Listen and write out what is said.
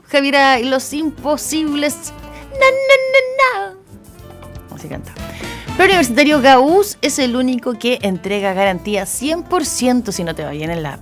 Javiera y los imposibles. Na, na, na, na. Así canta. Preuniversitario Gauss es el único que entrega garantía 100% si no te va bien en la